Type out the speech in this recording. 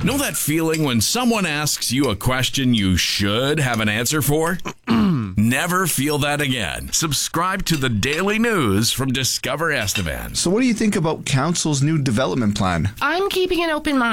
Know that feeling when someone asks you a question you should have an answer for? Never feel that again. Subscribe to the Daily News from Discover Estevan. So what do you think about council's new development plan? I'm keeping an open mind.